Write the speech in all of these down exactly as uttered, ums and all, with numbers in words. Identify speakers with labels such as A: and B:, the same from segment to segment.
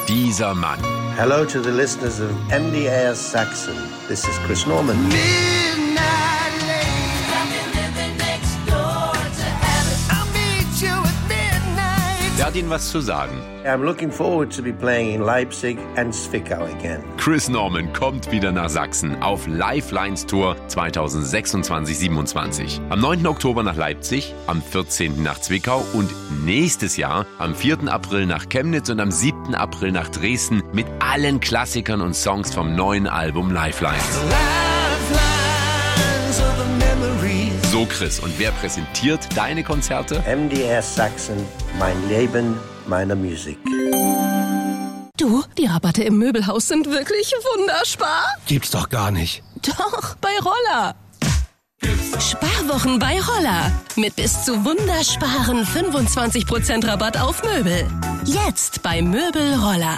A: dieser Mann.
B: Hello to the listeners of M D R Saxon. This is Chris Norman.
A: Wer hat Ihnen was zu sagen?
B: I'm looking forward to be playing in Leipzig and Zwickau again.
A: Chris Norman kommt wieder nach Sachsen auf Lifelines Tour zwanzig sechsundzwanzig siebenundzwanzig. Am neunten Oktober nach Leipzig, am vierzehnten nach Zwickau und nächstes Jahr am vierten April nach Chemnitz und am siebten April nach Dresden mit allen Klassikern und Songs vom neuen Album Lifelines. So Chris, und wer präsentiert deine Konzerte?
B: M D R Saxon, mein Leben, meine Musik.
C: Du, die Rabatte im Möbelhaus sind wirklich wunderspar.
D: Gibt's doch gar nicht.
C: Doch, bei Roller. Sparwochen bei Roller. Mit bis zu wundersparen fünfundzwanzig Prozent Rabatt auf Möbel. Jetzt bei Möbel Roller.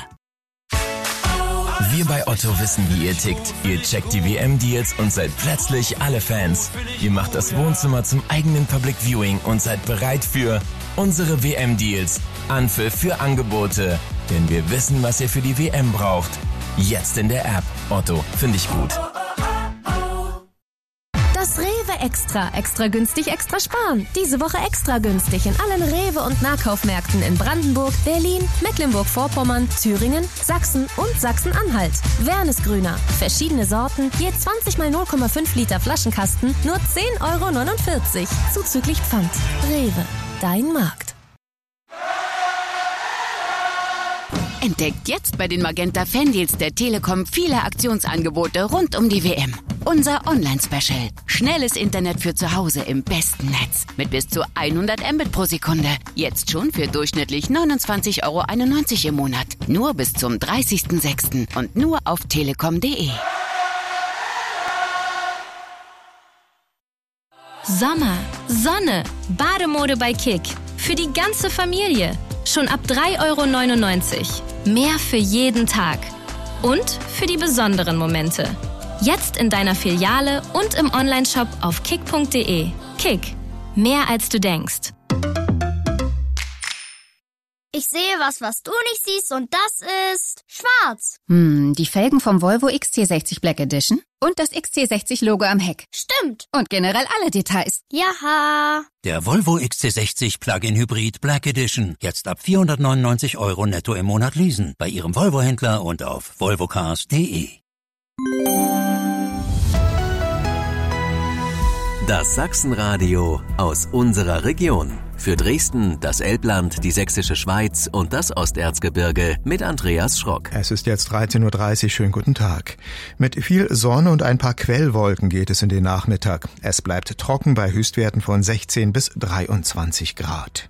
E: Wir bei Otto wissen, wie ihr tickt. Ihr checkt die W M-Deals und seid plötzlich alle Fans. Ihr macht das Wohnzimmer zum eigenen Public Viewing und seid bereit für unsere W M-Deals. Anpfiff für Angebote. Denn wir wissen, was ihr für die W M braucht. Jetzt in der App. Otto, finde ich gut.
F: Das Rewe Extra. Extra günstig, extra sparen. Diese Woche extra günstig in allen Rewe- und Nahkaufmärkten in Brandenburg, Berlin, Mecklenburg-Vorpommern, Thüringen, Sachsen und Sachsen-Anhalt. Wernesgrüner. Verschiedene Sorten, je zwanzig mal null Komma fünf Liter Flaschenkasten, nur zehn Euro neunundvierzig. Zuzüglich Pfand. Rewe. Dein Markt.
G: Entdeckt jetzt bei den Magenta Fandeals der Telekom viele Aktionsangebote rund um die W M. Unser Online-Special. Schnelles Internet für zu Hause im besten Netz. Mit bis zu hundert Mbit pro Sekunde. Jetzt schon für durchschnittlich neunundzwanzig Euro einundneunzig im Monat. Nur bis zum dreißigsten sechsten und nur auf telekom punkt de.
H: Sommer, Sonne, Bademode bei Kick. Für die ganze Familie. Schon ab drei Euro neunundneunzig. Mehr für jeden Tag. Und für die besonderen Momente. Jetzt in deiner Filiale und im Onlineshop auf kick punkt de. Kick. Mehr als du denkst.
I: Ich sehe was, was du nicht siehst, und das ist schwarz.
J: Hm, die Felgen vom Volvo X C sechzig Black Edition und das X C sechzig Logo am Heck.
I: Stimmt.
J: Und generell alle Details.
I: Jaha.
K: Der Volvo X C sechzig Plug-in Hybrid Black Edition. Jetzt ab vierhundertneunundneunzig Euro netto im Monat leasen. Bei Ihrem Volvo-Händler und auf volvocars punkt de.
L: Das Sachsenradio aus unserer Region. Für Dresden, das Elbland, die Sächsische Schweiz und das Osterzgebirge mit Andreas Schrock.
M: Es ist jetzt dreizehn Uhr dreißig, schönen guten Tag. Mit viel Sonne und ein paar Quellwolken geht es in den Nachmittag. Es bleibt trocken bei Höchstwerten von sechzehn bis dreiundzwanzig Grad.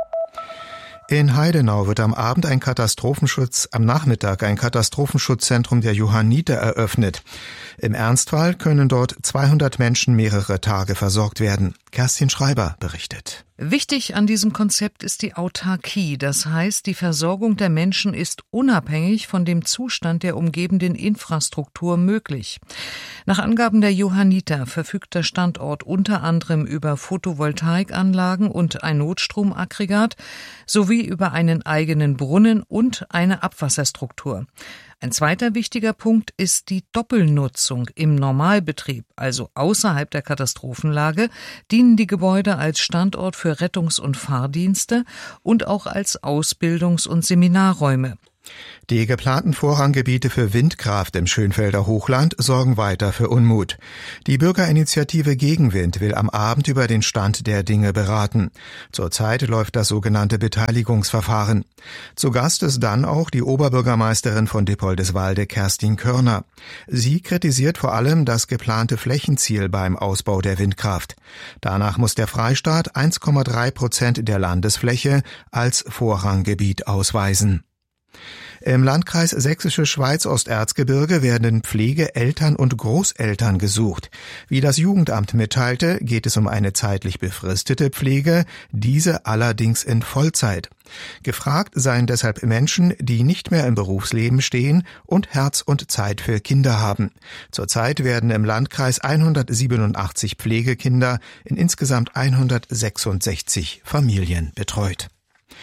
M: In Heidenau wird am Abend ein Katastrophenschutz, am Nachmittag ein Katastrophenschutzzentrum der Johanniter eröffnet. Im Ernstfall können dort zweihundert Menschen mehrere Tage versorgt werden. Kerstin Schreiber berichtet.
N: Wichtig an diesem Konzept ist die Autarkie. Das heißt, die Versorgung der Menschen ist unabhängig von dem Zustand der umgebenden Infrastruktur möglich. Nach Angaben der Johanniter verfügt der Standort unter anderem über Photovoltaikanlagen und ein Notstromaggregat sowie über einen eigenen Brunnen und eine Abwasserstruktur. Ein zweiter wichtiger Punkt ist die Doppelnutzung. Im Normalbetrieb, also außerhalb der Katastrophenlage, dienen die Gebäude als Standort für Rettungs- und Fahrdienste und auch als Ausbildungs- und Seminarräume.
M: Die geplanten Vorranggebiete für Windkraft im Schönfelder Hochland sorgen weiter für Unmut. Die Bürgerinitiative Gegenwind will am Abend über den Stand der Dinge beraten. Zurzeit läuft das sogenannte Beteiligungsverfahren. Zu Gast ist dann auch die Oberbürgermeisterin von Dippoldiswalde, Kerstin Körner. Sie kritisiert vor allem das geplante Flächenziel beim Ausbau der Windkraft. Danach muss der Freistaat eins Komma drei Prozent der Landesfläche als Vorranggebiet ausweisen. Im Landkreis Sächsische Schweiz-Osterzgebirge werden Pflege-, Eltern- und Großeltern gesucht. Wie das Jugendamt mitteilte, geht es um eine zeitlich befristete Pflege, diese allerdings in Vollzeit. Gefragt seien deshalb Menschen, die nicht mehr im Berufsleben stehen und Herz und Zeit für Kinder haben. Zurzeit werden im Landkreis hundertsiebenundachtzig Pflegekinder in insgesamt hundertsechsundsechzig Familien betreut.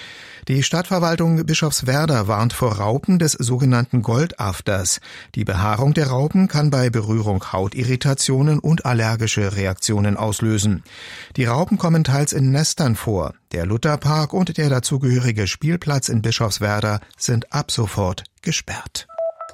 M: Die Stadtverwaltung Bischofswerda warnt vor Raupen des sogenannten Goldafters. Die Behaarung der Raupen kann bei Berührung Hautirritationen und allergische Reaktionen auslösen. Die Raupen kommen teils in Nestern vor. Der Lutherpark und der dazugehörige Spielplatz in Bischofswerda sind ab sofort gesperrt.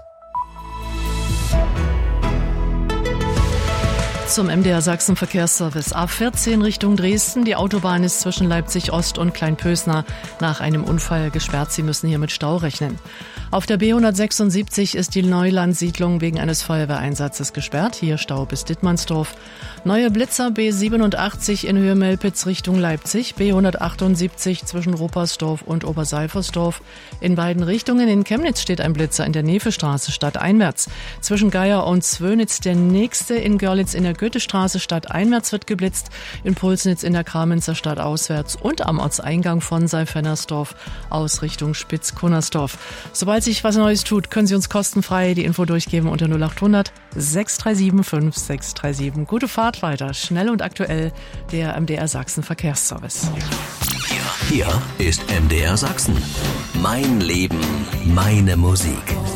D: Zum M D R Sachsen Verkehrsservice. A vierzehn Richtung Dresden. Die Autobahn ist zwischen Leipzig Ost und Kleinpösner nach einem Unfall gesperrt. Sie müssen hier mit Stau rechnen. Auf der B hundertsechsundsiebzig ist die Neulandsiedlung wegen eines Feuerwehreinsatzes gesperrt. Hier Stau bis Dittmannsdorf. Neue Blitzer B siebenundachtzig in Höhe Melpitz Richtung Leipzig. B hundertachtundsiebzig zwischen Ruppersdorf und Oberseifersdorf. In beiden Richtungen. In Chemnitz steht ein Blitzer in der Nefestraße stadteinwärts. Zwischen Geier und Zwönitz der nächste. In Görlitz in der Goethestraße stadteinwärts wird geblitzt, in Pulsnitz in der Kamenzer Stadt auswärts und am Ortseingang von Seifennersdorf aus Richtung Spitz-Kunnersdorf. Sobald sich was Neues tut, können Sie uns kostenfrei die Info durchgeben unter null achthundert sechs drei sieben fünf sechs drei sieben. Gute Fahrt weiter, schnell und aktuell, der M D R Sachsen Verkehrsservice.
L: Hier ist M D R Sachsen. Mein Leben, meine Musik.